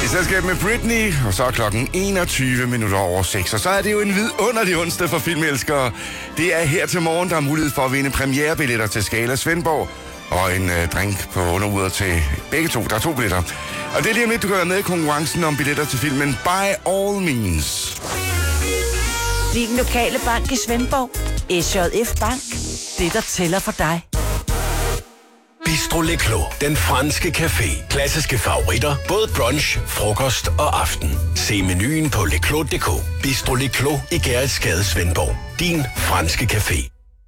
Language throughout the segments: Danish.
I selskab med Britney, og så er klokken 21:06, og så er det jo en vidunderlig onsdag for filmelskere. Det er her til morgen, der er mulighed for at vinde premierebilletter til Scala Svendborg, og en drink på underuret til begge to. Der er 2 billetter. Og det er lige om lidt, du kan være med i konkurrencen om billetter til filmen By All Means. Din lokale bank i Svendborg. SJF Bank. Det, der tæller for dig. Bistro Le Clos, den franske café. Klassiske favoritter, både brunch, frokost og aften. Se menuen på leclos.dk. Bistro Le Clos i Gerritsgade, Svendborg. Din franske café.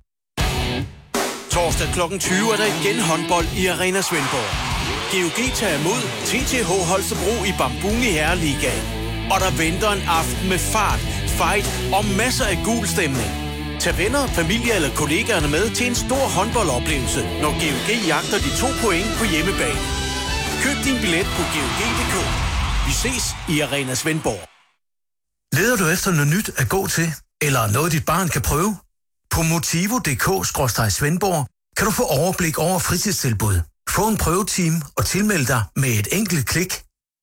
Torsdag kl. 20 er der igen håndbold i Arena Svendborg. GOG tager imod TTH Holstebro i Bambuni Herreligaen. Og der venter en aften med fart, fight og masser af gul stemning. Tag venner, familie eller kollegaerne med til en stor håndboldoplevelse, når GOG jagter de 2 point på hjemmebane. Køb din billet på GOG.dk. Vi ses i Arena Svendborg. Leder du efter noget nyt at gå til, eller noget dit barn kan prøve? På motivo.dk/Svendborg kan du få overblik over fritidstilbud, få en prøvetime og tilmelde dig med et enkelt klik.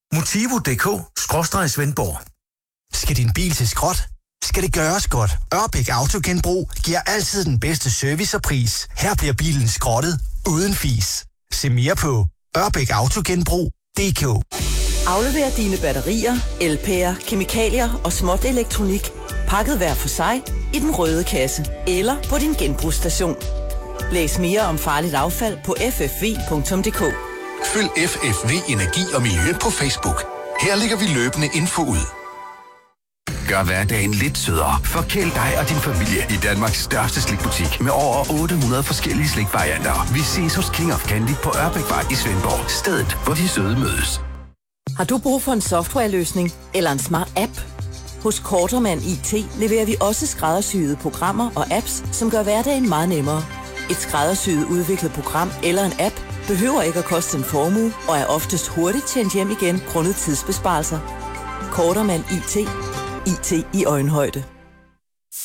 Motivo.dk/Svendborg. Skal din bil til skrot? Skal det gøres godt? Ørbæk Autogenbrug giver altid den bedste service og pris. Her bliver bilen skrottet uden fis. Se mere på ørbækautogenbrug.dk. Aflever dine batterier, LP'er, kemikalier og småt elektronik pakket hver for sig i den røde kasse eller på din genbrugsstation. Læs mere om farligt affald på ffv.dk. Følg FFV Energi og Miljø på Facebook. Her lægger vi løbende info ud. Gør hverdagen lidt sødere. Forkæl dig og din familie i Danmarks største slikbutik med over 800 forskellige slikvarianter. Vi ses hos King of Candy på Ørbækvej i Svendborg. Stedet, hvor de søde mødes. Har du brug for en softwareløsning eller en smart app? Hos Kortermand IT leverer vi også skræddersyede programmer og apps, som gør hverdagen meget nemmere. Et skræddersyet udviklet program eller en app behøver ikke at koste en formue og er oftest hurtigt tjent hjem igen grundet tidsbesparelser. Kortermand IT. IT i øjenhøjde.